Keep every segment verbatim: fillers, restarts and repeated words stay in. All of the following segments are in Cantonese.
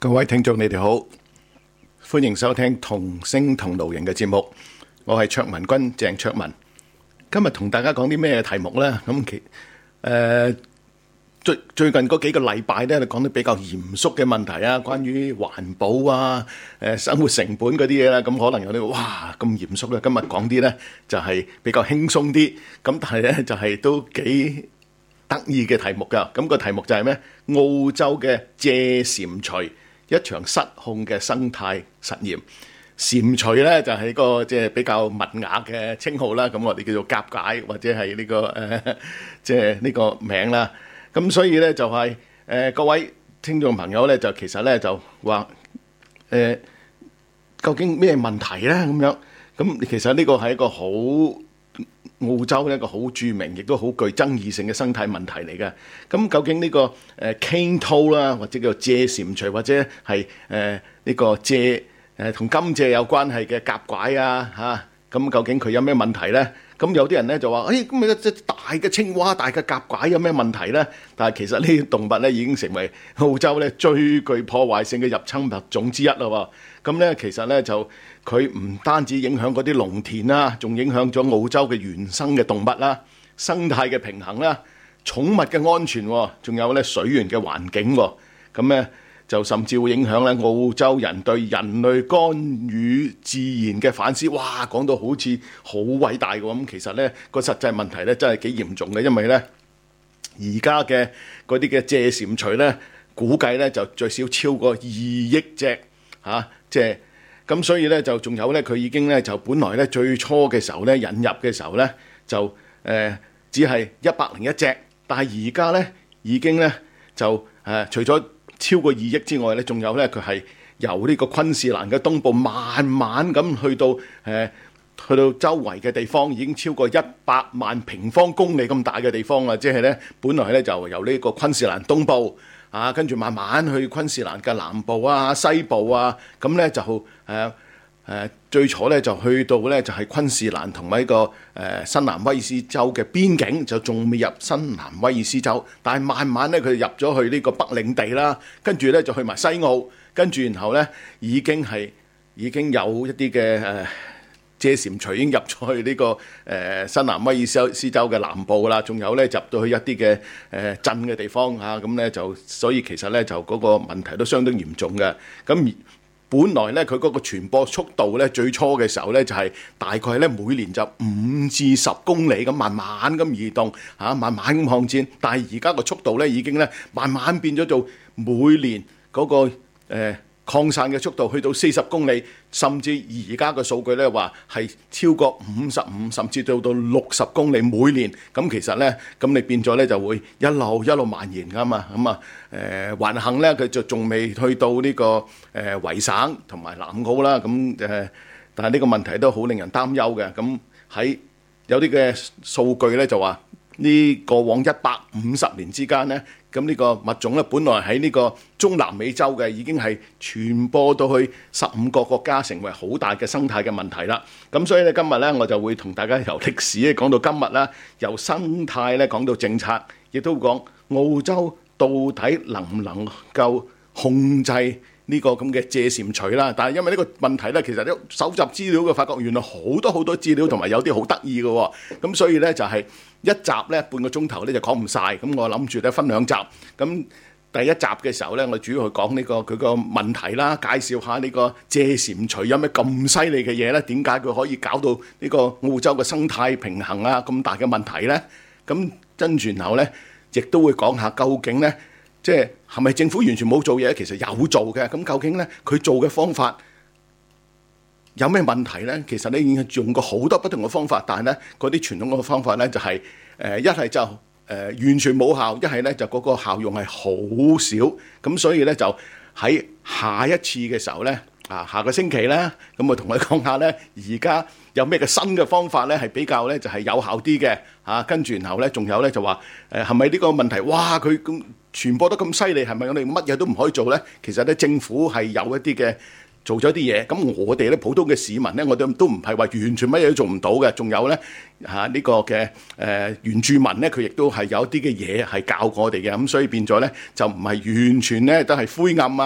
各位聽眾，你哋好，歡迎收聽同聲同路人嘅節目。我係卓文君，鄭卓文。今日同大家講啲咩題目呢？咁其誒最最近嗰幾個禮拜咧，講啲比較嚴肅嘅問題啊，關於環保啊、誒生活成本嗰啲嘢啦。咁可能有啲哇咁嚴肅咧。今日講啲咧就係比較輕鬆啲。咁但係咧就係都幾得意嘅題目㗎。咁個題目就係咩？澳洲嘅借蟾蜍。一場失控嘅生態實驗，蟾蜍咧就係、是、個即係比較文雅嘅稱號啦。咁我哋叫做甲解或者係呢、這個誒即係呢個名啦。咁所以咧就係、是、誒、呃、各位聽眾朋友咧就其實咧就話誒、呃、究竟咩問題咧咁樣？咁其實呢個係一個好澳洲一個好著名，亦都好具爭議性嘅生態問題嚟嘅。咁究竟呢個誒 cane toad 啦，或者叫借蟾蜍，或者係誒呢個借誒同甘蔗有關係嘅甲拐啊嚇，咁究竟佢有咩問題咧？咁有啲人咧就話：誒咁啊隻大嘅青蛙、大嘅甲拐有咩問題咧？但係其實呢啲動物咧已經成為澳洲咧最具破壞性嘅入侵物種之一啦喎。咁咧其實咧就佢唔單止影響嗰啲農田啦，仲影響咗澳洲嘅原生嘅動物啦、生態嘅平衡啦、寵物嘅安全，仲有咧水源嘅環境。咁咧就甚至會影響咧澳洲人對人類干預自然嘅反思。哇，講到好似好偉大嘅咁，其實咧個實際問題咧真係幾嚴重嘅，因為咧而家嘅嗰啲嘅借蟾蜍咧，估計咧就最少超過二億隻嚇，即係。咁所以咧就仲有咧，佢已經咧就本來咧最初嘅時候咧引入嘅時候咧就誒、呃、只係一百零一隻，但係而家咧已經咧就誒、呃、除咗超過二億之外咧，仲有咧佢係由呢個昆士蘭嘅東部慢慢咁去到誒、呃、去到周圍嘅地方，已經超過一百萬平方公里咁大嘅地方啦。即係咧本來咧就由呢個昆士蘭東部。啊，跟住慢慢去昆士蘭嘅南部啊、西部啊，咁咧就誒誒、呃、最初咧就去到咧就係、是、昆士蘭同埋一個誒、呃、新南威爾斯州嘅邊境，就仲未入新南威爾斯州，但係慢慢咧佢入咗去呢個北領地啦，跟住咧就去埋西澳，跟住然後咧已經係已經有一啲嘅誒借蟾蜍已經入咗去呢個誒新南威爾斯州嘅南部啦，仲有咧入到去一啲嘅誒鎮嘅地方嚇，咁咧就所以其實咧就嗰個問題都相當嚴重嘅。咁本來咧佢嗰個傳播速度咧最初嘅時候咧就係大概咧每年就五至十公里咁慢慢咁移動嚇，慢慢咁擴展，但係而家個速度咧已經咧慢慢變咗做每年嗰個誒擴散嘅速度去到四十公里，甚至而家嘅數據咧話係超過五十五，甚至到到六十公里每年。咁其實咧，咁你變咗咧就會一路一路蔓延噶嘛。咁啊誒，橫行咧佢就仲未去到呢、這個誒維、呃、省同埋南澳啦。咁誒、呃，但係呢個問題都好令人擔憂嘅。咁喺有啲嘅數據咧就話呢過往一百五十年之間咧。咁呢個物種咧，本來喺呢個中南美洲嘅，已經係傳播到去十五個國家，成為好大嘅生態嘅問題啦。咁所以咧，今日咧我就會同大家由歷史咧講到今日啦，由生態咧講到政策，亦都講澳洲到底能唔能夠控制呢個咁嘅借蟾蜍啦。但係因為呢個問題咧，其實都搜集資料嘅發覺，原來好多好多資料，同埋有啲好得意嘅喎。咁所以咧就係、是。一集咧半個鐘頭咧就講唔晒，咁我諗住咧分兩集。咁第一集嘅時候咧，我主要去講呢個佢個問題啦，介紹下呢個借蟾蜍有咩咁犀利嘅嘢咧？點解佢可以搞到呢個澳洲嘅生態平衡啊咁大嘅問題咧？咁跟住然後咧，亦都會講下究竟咧，即係係咪政府完全冇做嘢？其實有做嘅。咁究竟咧佢做嘅方法有咩問題咧？其實咧已經用過好多不同嘅方法，但係咧嗰啲傳統嘅方法咧就係誒一係就誒、呃、完全冇效，一係咧就嗰個效用係好少。咁所以咧就喺下一次嘅時候咧啊，下個星期咧，咁我同佢講下咧，而家有咩嘅新嘅方法咧係比較咧就係有效啲嘅嚇。跟住然後咧仲有咧就話誒係咪呢個問題？哇！佢咁傳播得咁犀利，係咪我哋乜嘢都唔可以做咧？其實咧政府係有一啲嘅。做咗啲嘢，咁我哋咧普通嘅市民咧，我哋都唔係話完全乜嘢都做唔到嘅，仲有咧嚇呢個嘅誒、呃、原住民咧，佢亦都係有啲嘅嘢係教過我哋嘅，咁所以變咗咧就唔係完全咧都係灰暗啊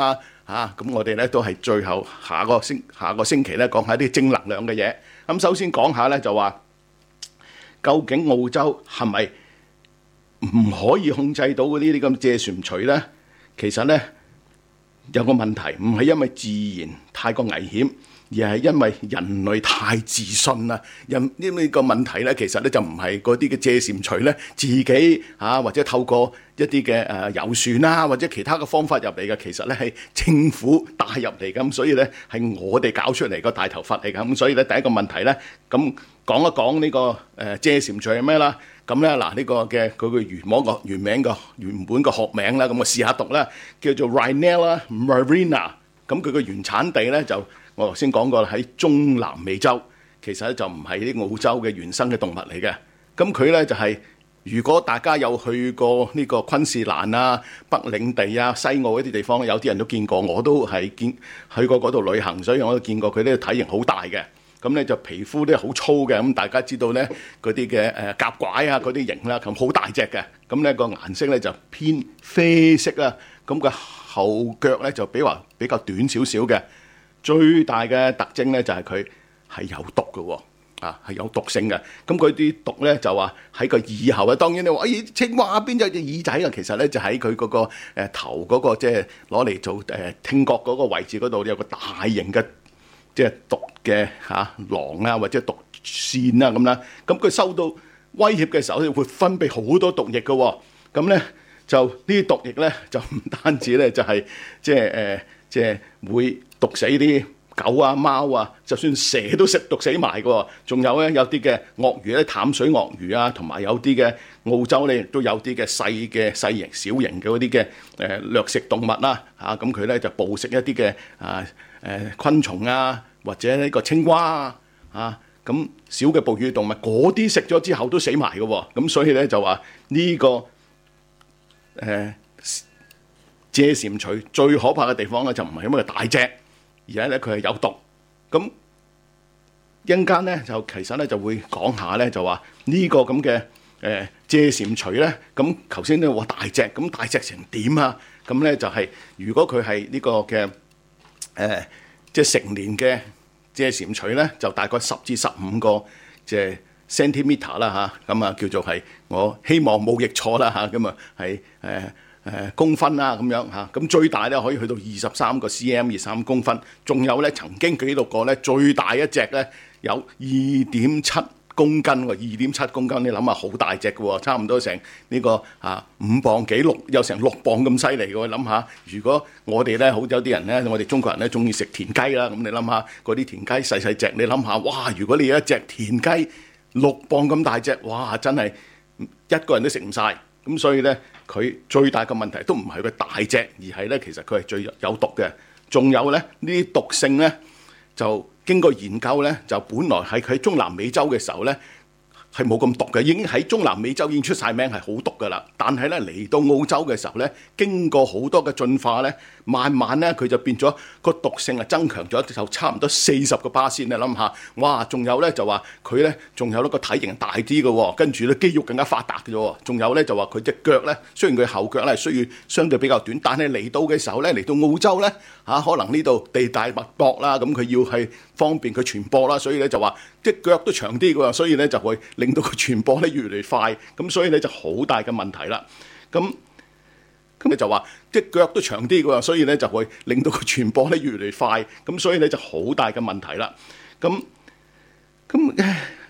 嚇。咁我哋咧都係最後下個星下個星期咧講下啲正能量嘅嘢。咁首先講下咧就話，究竟澳洲係咪唔可以控制到嗰啲啲咁借船除咧？其實咧有個問題，唔係因為自然太過危險，而係因為人類太自信啦。因因為呢個問題咧，其實咧就唔係嗰啲嘅借船除咧自己嚇或者透過一啲嘅誒遊船啊或者其他嘅方法入嚟嘅，其實咧係政府帶入嚟咁，所以咧係我哋搞出嚟個大頭佛嚟㗎。咁所以咧第一個問題咧，咁講一講呢個誒借船除係咩啦？咁咧嗱，呢個嘅佢個原網個原名個原本個學名啦，咁我試下讀啦，叫做 Rhinella marina。咁佢個原產地咧就我頭先講過喺中南美洲，其實咧就唔係啲澳洲嘅原生嘅動物嚟嘅。咁佢咧就係，如果大家有去過呢個昆士蘭啊、北領地啊、西澳一啲地方，有啲人都見過，我都係見去過嗰度旅行，所以我都見過佢呢個體型好大嘅。咁咧就皮膚咧好粗嘅，咁大家知道咧嗰啲嘅誒甲拐啊嗰啲型啦，咁好大隻嘅。咁咧個顏色咧就偏啡色啦。咁個後腳咧就比話比較短少少嘅。最大嘅特徵咧就係佢係有毒嘅喎，啊係有毒性嘅。咁佢啲毒咧就話喺個耳後啊。當然你話誒青蛙邊有隻耳仔啊？其實咧就喺佢嗰個誒頭嗰個即係攞嚟做誒聽覺嗰個位置嗰度有個大型嘅。即係毒嘅嚇囊啊，或者毒腺啊咁啦。咁佢收到威脅嘅時候，會分泌好多毒液嘅喎。咁咧就呢啲毒液咧就唔單止咧就係即係誒即係會毒死啲狗啊、貓啊，就算蛇都食毒死埋嘅喎。仲有咧有啲嘅鱷魚咧，淡水鱷魚啊，同埋有啲嘅澳洲咧亦都有啲嘅細嘅細型、小型嘅嗰啲嘅誒掠食動物啦嚇。咁佢咧就捕食一啲嘅啊。誒昆蟲啊，或者呢個青蛙啊，啊咁小嘅哺乳動物，嗰啲食咗之後都死埋嘅喎。咁所以咧就話呢個誒借蟾蜍最可怕嘅地方咧，就唔係因為大隻，而係咧佢係有毒。咁一陣間咧就其實咧就會講下咧，就話呢個咁嘅誒借蟾蜍咧，咁頭先咧話大隻，咁大隻成點啊？咁咧就係如果佢係呢個嘅。誒、呃，即係成年嘅借蟾蜍咧，就大概十至十五個即係 centimeter 啦嚇，咁啊叫做係我希望冇譯錯啦嚇，咁啊係誒誒公分啦咁樣嚇，咁最大咧可以去到二十三個 cm， 二十三公分，仲有咧曾經記錄過咧最大一隻咧有二點七公斤喎，二點七公斤，你諗下好大隻嘅喎，差唔多成呢個啊五磅幾六，有成六磅咁犀利嘅喎。諗下，如果我哋咧好有啲人咧，我哋中國人咧中意食田雞啦，咁你諗下嗰啲田雞細細隻，你諗下，哇！如果你有一隻田雞六磅咁大隻，哇！真係一個人都食唔晒。咁所以咧，佢最大嘅問題都唔係佢大隻，而係咧其實佢係最有毒嘅。仲有咧呢啲毒性咧就。經過研究咧，就本來係佢喺中南美洲嘅時候咧，係冇咁毒嘅，已經喺中南美洲已經出晒名係好毒噶啦。但係咧嚟到澳洲嘅時候咧，經過好多嘅進化咧，慢慢咧佢就變咗個毒性啊增強咗，就差唔多四十個巴仙。你諗下，哇！仲有咧就話佢咧仲有一個體型大啲嘅喎，跟住咧肌肉更加發達嘅喎。仲有咧就話佢隻腳咧，雖然佢後腳咧需要相對比較短，但係嚟到嘅時候咧，嚟到澳洲咧嚇、啊，可能呢度地大物博啦，咁佢要係方便佢傳播啦，所以咧就話即係腳都長啲嘅喎，所以咧就會令到佢傳播咧越嚟越快，咁所以咧就好大嘅問題啦。咁咁你就話即係腳都長啲嘅喎，所以咧就會令到佢傳播咧越嚟越快，咁所以咧就好大嘅問題啦。咁咁